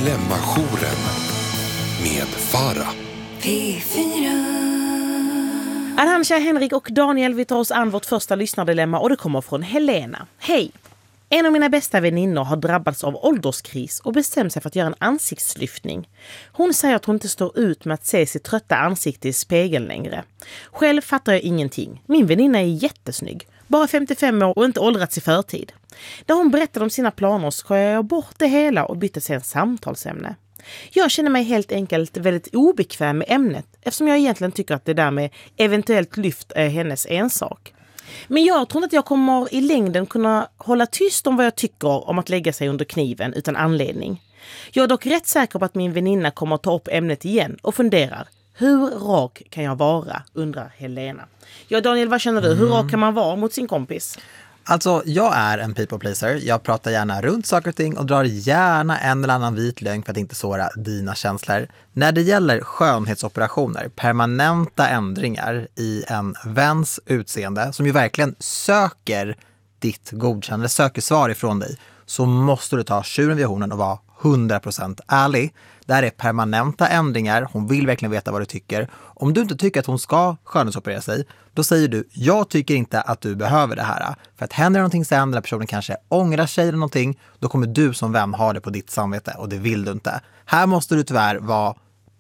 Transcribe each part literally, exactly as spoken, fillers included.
Dilemmajouren med Farah. P fyra. Arantxa, Henrik och Daniel, vi tar oss an vårt första lyssnardilemma och det kommer från Helena. Hej! En av mina bästa väninnor har drabbats av ålderskris och bestämt sig för att göra en ansiktslyftning. Hon säger att hon inte står ut med att se sitt trötta ansikte i spegeln längre. Själv fattar jag ingenting. Min väninna är jättesnygg. Bara femtiofem år och inte åldrats i förtid. När hon berättade om sina planer skojade jag bort det hela och bytte sig en samtalsämne. Jag känner mig helt enkelt väldigt obekväm med ämnet eftersom jag egentligen tycker att det där med eventuellt lyft är hennes ensak. Men jag tror inte att jag kommer i längden kunna hålla tyst om vad jag tycker om att lägga sig under kniven utan anledning. Jag är dock rätt säker på att min väninna kommer att ta upp ämnet igen och funderar. Hur rak kan jag vara? Undrar Helena. Ja, Daniel, vad känner du? Hur rak kan man vara mot sin kompis? Alltså, jag är en people pleaser. Jag pratar gärna runt saker och ting och drar gärna en eller annan vit lögn för att inte såra dina känslor. När det gäller skönhetsoperationer, permanenta ändringar i en väns utseende som ju verkligen söker ditt godkännande, söker svar ifrån dig, så måste du ta tjuren vid hornen och vara hundra procent ärlig. Det här är permanenta ändringar. Hon vill verkligen veta vad du tycker. Om du inte tycker att hon ska skönhetsoperera sig, då säger du, jag tycker inte att du behöver det här. För att händer någonting sen, när personen kanske ångrar sig eller någonting, då kommer du som vän ha det på ditt samvete och det vill du inte. Här måste du tyvärr vara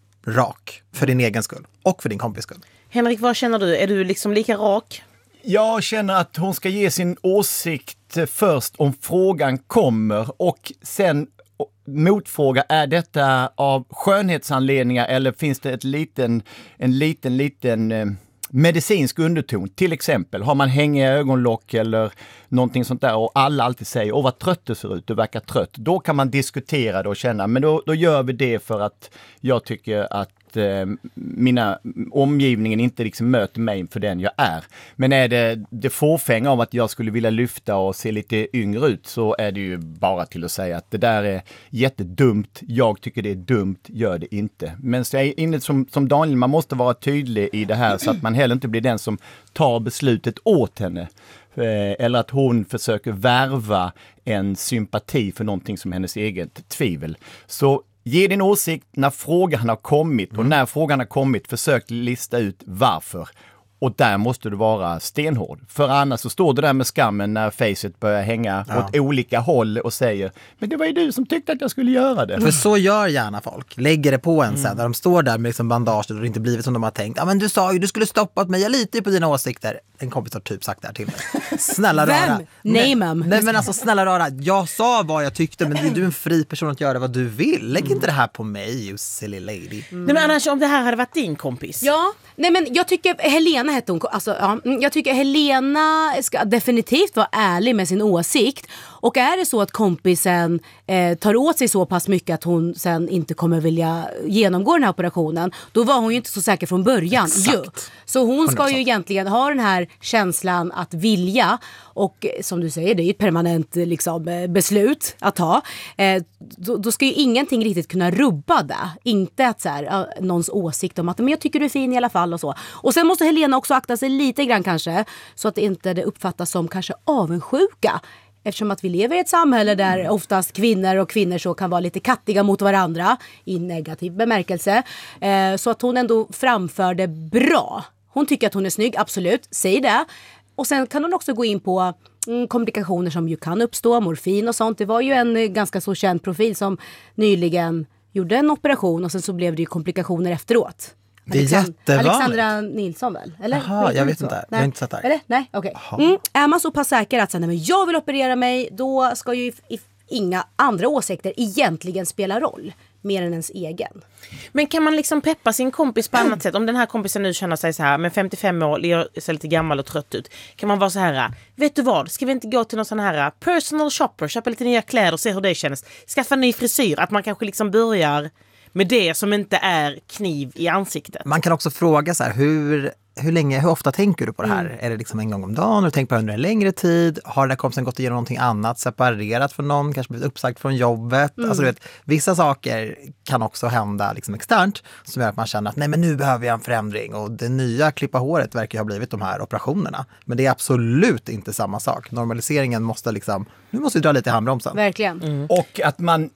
rak för din egen skull och för din kompis skull. Henrik, vad känner du? Är du liksom lika rak? Jag känner att hon ska ge sin åsikt först om frågan kommer och sen motfråga, är detta av skönhetsanledningar eller finns det ett liten, en liten, liten eh, medicinsk underton? Till exempel, har man hängiga ögonlock eller någonting sånt där och alla alltid säger, åh vad trött du ser ut, du verkar trött. Då kan man diskutera det och känna, men då, då gör vi det för att jag tycker att eh, mina omgivningen inte liksom möter mig för den jag är. Men är det det fåfänga av att jag skulle vilja lyfta och se lite yngre ut, så är det ju bara till att säga att det där är jättedumt. Jag tycker det är dumt, gör det inte. Men så är inne som, som Daniel, man måste vara tydlig i det här så att man heller inte blir den som tar beslutet åt henne. Eller att hon försöker värva en sympati för någonting som hennes eget tvivel. Så ge din åsikt när frågan har kommit och mm. när frågan har kommit, försök lista ut varför. Och där måste du vara stenhård. För annars så står det där med skammen när facet börjar hänga ja. åt olika håll och säger, men det var ju du som tyckte att jag skulle göra det. För så gör gärna folk. Lägger det på en mm. sen. När de står där med liksom bandage och det inte blivit som de har tänkt. Ja, men du sa ju, du skulle stoppat mig. Jag litar ju på dina åsikter. En kompis har typ sagt det här till mig. Snälla rara. Nej, nej, nej men alltså snälla rara. Jag sa vad jag tyckte, men du är en fri person att göra vad du vill. Lägg mm. inte det här på mig, you silly lady. Mm. Nej, men annars om det här hade varit din kompis. Ja, nej men jag tycker Helena hette hon, alltså, ja, jag tycker Helena ska definitivt vara ärlig med sin åsikt. Och är det så att kompisen eh, tar åt sig så pass mycket att hon sen inte kommer vilja genomgå den här operationen, då var hon ju inte så säker från början. Ju. Så hon ska ju egentligen ha den här känslan att vilja, och som du säger, det är ju ett permanent liksom, beslut att ta. Eh, då, då ska ju ingenting riktigt kunna rubba det. Inte att så här, någons åsikt om att men jag tycker du är fin i alla fall och så. Och sen måste Helena också akta sig lite grann kanske, så att inte det uppfattas som kanske avundsjuka. Eftersom att vi lever i ett samhälle där oftast kvinnor och kvinnor så kan vara lite kattiga mot varandra i negativ bemärkelse. Eh, så att hon ändå framför det bra. Hon tycker att hon är snygg, absolut, säg det. Och sen kan hon också gå in på mm, komplikationer som ju kan uppstå, morfin och sånt. Det var ju en ganska så känd profil som nyligen gjorde en operation och sen så blev det ju komplikationer efteråt. Det är Alexand- jättevanligt. Alexandra Nilsson väl? Eller? Jaha, Nej, jag vet så. inte. Nej. Jag har inte sett det här. Eller? Nej, okej. Okay. Mm. Är man så pass säker att säga, nej, men jag vill operera mig, då ska ju if- inga andra åsikter egentligen spela roll. Mer än ens egen. Men kan man liksom peppa sin kompis på annat sätt? Om den här kompisen nu känner sig så här, men femtiofem år, ser lite gammal och trött ut. Kan man vara så här, vet du vad? Ska vi inte gå till någon sån här personal shopper, köpa lite nya kläder och se hur det känns? Skaffa en ny frisyr. Att man kanske liksom börjar med det som inte är kniv i ansiktet. Man kan också fråga så här, hur, hur länge, hur ofta tänker du på det här? Mm. Är det liksom en gång om dagen? Har du tänkt på det under en längre tid? Har den här kompisen gått igenom någonting annat? Separerat från någon? Kanske blivit uppsagt från jobbet? Mm. Alltså du vet, vissa saker kan också hända liksom externt som gör att man känner att nej men nu behöver jag en förändring. Och det nya klippa håret verkar ju ha blivit de här operationerna. Men det är absolut inte samma sak. Normaliseringen måste liksom, nu måste vi dra lite i handbromsen. Verkligen. Mm. Och att man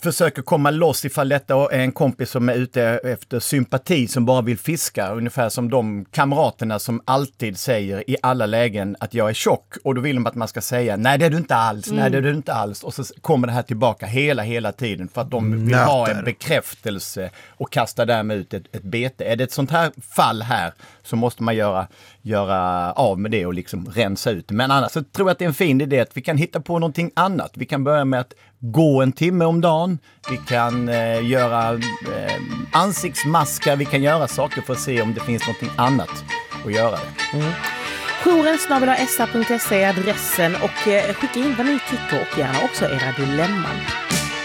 försöker komma loss ifall detta är en kompis som är ute efter sympati som bara vill fiska. Ungefär som de kamraterna som alltid säger i alla lägen att jag är tjock. Och då vill de att man ska säga nej det är du inte alls, mm. nej det är du inte alls. Och så kommer det här tillbaka hela, hela tiden för att de vill Nöter. ha en bekräftelse och kasta därmed ut ett, ett bete. Är det ett sånt här fall här så måste man göra, göra av med det och liksom rensa ut. Men annars så tror jag att det är en fin idé att vi kan hitta på någonting annat. Vi kan börja med att gå en timme om dagen. Vi kan eh, göra eh, ansiktsmaskar. Vi kan göra saker för att se om det finns någonting annat att göra det. Mm. Jouren snabel-a s a punkt se är adressen och eh, skicka in vad ni tycker och gärna också era dilemman.